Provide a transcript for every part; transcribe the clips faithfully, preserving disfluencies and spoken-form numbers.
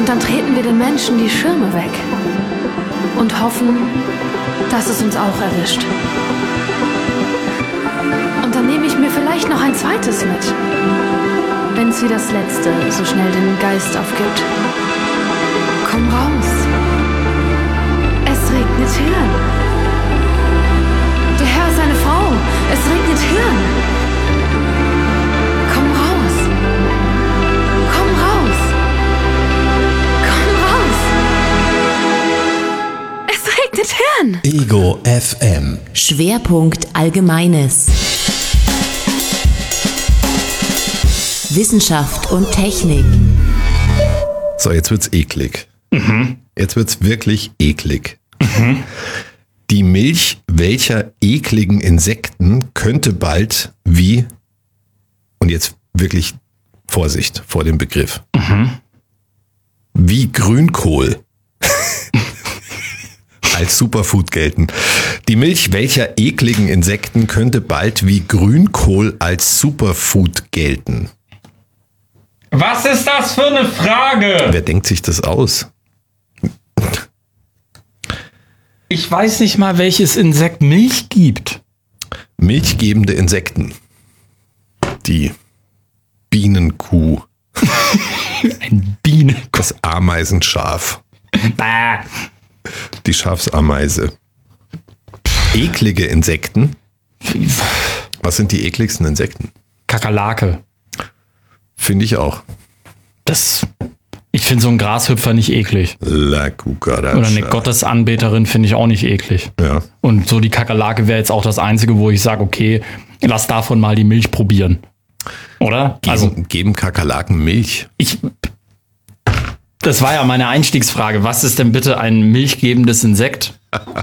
Und dann treten wir den Menschen die Schirme weg und hoffen, dass es uns auch erwischt. Und dann nehme ich mir vielleicht noch ein zweites mit, wenn es wie das letzte so schnell den Geist aufgibt. Komm raus. Es regnet Hirn. Der Herr ist eine Frau. Es regnet Hirn. Komm raus. Komm raus. Komm raus. Es regnet Hirn. Ego F M. Schwerpunkt Allgemeines. Wissenschaft und Technik. So, jetzt wird's eklig. Mhm. Jetzt wird's wirklich eklig. Mhm. Die Milch welcher ekligen Insekten könnte bald wie, und jetzt wirklich Vorsicht vor dem Begriff, mhm. wie Grünkohl als Superfood gelten. Die Milch welcher ekligen Insekten könnte bald wie Grünkohl als Superfood gelten. Was ist das für eine Frage? Wer denkt sich das aus? Ich weiß nicht mal, welches Insekt Milch gibt. Milchgebende Insekten. Die Bienenkuh. Ein Bienenkuh. Das Ameisenschaf. Bah. Die Schafsameise. Eklige Insekten. Was sind die ekligsten Insekten? Kakerlake. Finde ich auch. Das, ich finde so ein Grashüpfer nicht eklig. La Cucaracha. Oder eine Gottesanbeterin finde ich auch nicht eklig. Ja. Und so die Kakerlake wäre jetzt auch das Einzige, wo ich sage, okay, lass davon mal die Milch probieren. Oder? Geben, also geben Kakerlaken Milch? Ich, das war ja meine Einstiegsfrage. Was ist denn bitte ein milchgebendes Insekt?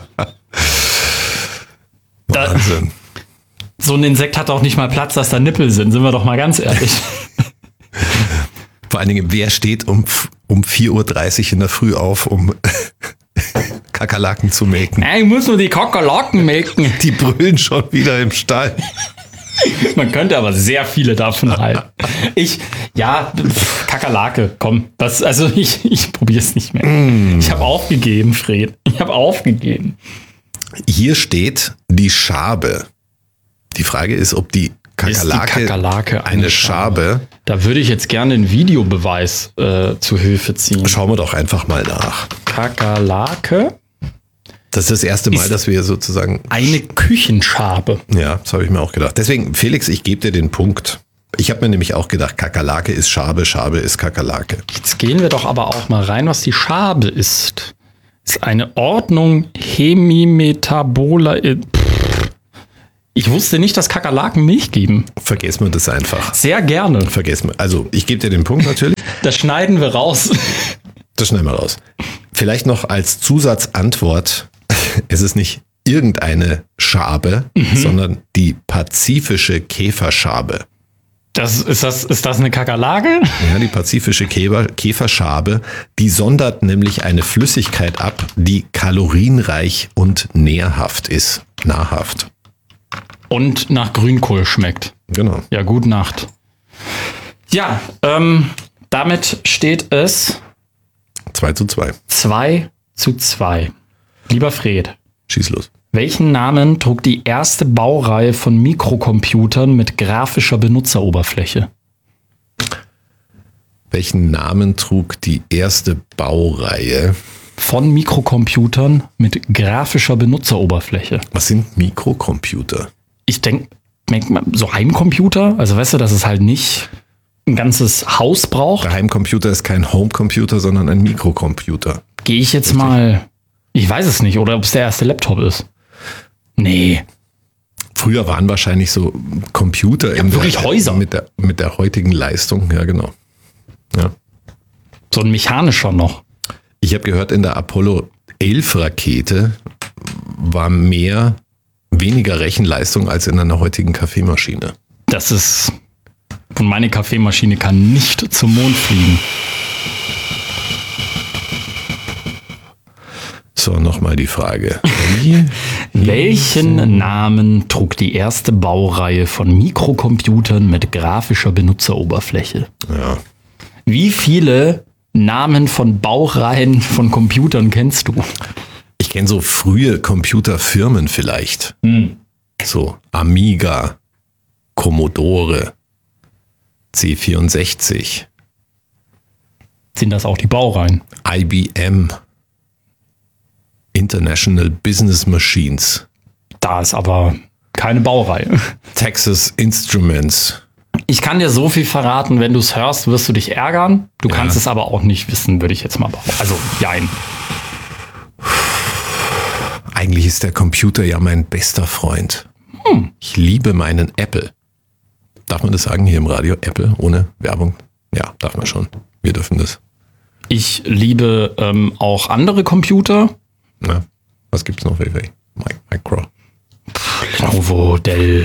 Wahnsinn. Da, so ein Insekt hat auch nicht mal Platz, dass da Nippel sind. Sind wir doch mal ganz ehrlich. Vor allen Dingen, wer steht um, um vier Uhr dreißig in der Früh auf, um Kakerlaken zu melken? Ja, ich muss nur die Kakerlaken melken. Die brüllen schon wieder im Stall. Man könnte aber sehr viele davon halten. Ich, ja, Kakerlake, komm. Das, also ich, ich probiere es nicht mehr. Mm. Ich habe aufgegeben, Fred. Ich habe aufgegeben. Hier steht die Schabe. Die Frage ist, ob die Kakerlake, ist die Kakerlake eine, eine Schabe? Schabe? Da würde ich jetzt gerne einen Videobeweis äh, zu Hilfe ziehen. Schauen wir doch einfach mal nach. Kakerlake. Das ist das erste Mal, dass wir sozusagen... Eine Küchenschabe. Ja, das habe ich mir auch gedacht. Deswegen, Felix, ich gebe dir den Punkt. Ich habe mir nämlich auch gedacht, Kakerlake ist Schabe, Schabe ist Kakerlake. Jetzt gehen wir doch aber auch mal rein, was die Schabe ist. Ist eine Ordnung Hemimetabola... Ich wusste nicht, dass Kakerlaken Milch geben. Vergessen wir das einfach. Sehr gerne. Vergessen wir. Also, ich gebe dir den Punkt natürlich. Das schneiden wir raus. Das schneiden wir raus. Vielleicht noch als Zusatzantwort. Es ist nicht irgendeine Schabe, mhm. sondern die pazifische Käferschabe. Das, ist, das, ist das eine Kakerlake? Ja, die pazifische Käfer, Käferschabe, die sondert nämlich eine Flüssigkeit ab, die kalorienreich und nährhaft ist. Nahrhaft. Und nach Grünkohl schmeckt. Genau. Ja, gute Nacht. Ja, ähm, damit steht es zwei zu zwei. zwei zu zwei. Lieber Fred. Schieß los. Welchen Namen trug die erste Baureihe von Mikrocomputern mit grafischer Benutzeroberfläche? Welchen Namen trug die erste Baureihe von Mikrocomputern mit grafischer Benutzeroberfläche? Was sind Mikrocomputer? Ich denke, so Heimcomputer, also weißt du, dass es halt nicht ein ganzes Haus braucht. Der Heimcomputer ist kein Homecomputer, sondern ein Mikrocomputer. Gehe ich jetzt Richtig? mal, ich weiß es nicht, oder ob es der erste Laptop ist. Nee. Früher waren wahrscheinlich so Computer ja, in wirklich der, Häuser. Mit der, mit der heutigen Leistung, ja genau. Ja. So ein mechanischer noch. Ich habe gehört, in der Apollo elf Rakete war mehr, weniger Rechenleistung als in einer heutigen Kaffeemaschine. Das ist, und meine Kaffeemaschine kann nicht zum Mond fliegen. So, nochmal die Frage. Welchen Namen trug die erste Baureihe von Mikrocomputern mit grafischer Benutzeroberfläche? Ja. Wie viele Namen von Baureihen von Computern kennst du? Ich kenne so frühe Computerfirmen vielleicht. Hm. So Amiga, Commodore, C vierundsechzig, Sind das auch die Baureihen? I B M, International Business Machines, Da ist aber keine Baureihe. Texas Instruments. Ich kann dir so viel verraten, wenn du es hörst, wirst du dich ärgern. Du Ja. kannst es aber auch nicht wissen, würde ich jetzt mal behaupten. Also, jein. Eigentlich ist der Computer ja mein bester Freund. Hm. Ich liebe meinen Apple. Darf man das sagen hier im Radio? Apple ohne Werbung? Ja, darf man schon. Wir dürfen das. Ich liebe ähm, auch andere Computer. Na, was gibt's noch? Mi- Micro. Lenovo, Dell.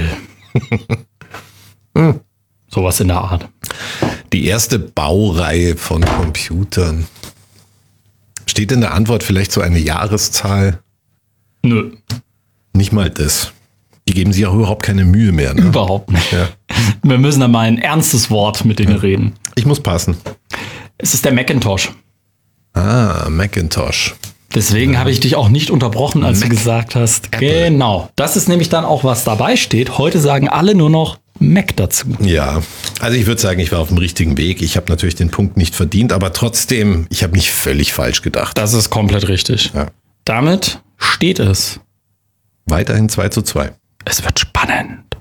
Sowas in der Art. Die erste Baureihe von Computern. Steht in der Antwort vielleicht so eine Jahreszahl? Nö, Nicht mal das. Die geben sich auch überhaupt keine Mühe mehr. Ne? überhaupt nicht. Ja. Wir müssen da mal ein ernstes Wort mit denen reden. Ich muss passen. Es ist der Macintosh. Ah, Macintosh. Deswegen habe ich dich auch nicht unterbrochen, als Mac. du gesagt hast. Apple. Genau. Das ist nämlich dann auch, was dabei steht. Heute sagen alle nur noch Mac dazu. Ja, also ich würde sagen, ich war auf dem richtigen Weg. Ich habe natürlich den Punkt nicht verdient, aber trotzdem, ich habe nicht völlig falsch gedacht. Das ist komplett richtig. Ja. Damit steht es. Weiterhin zwei zu zwei. Es wird spannend.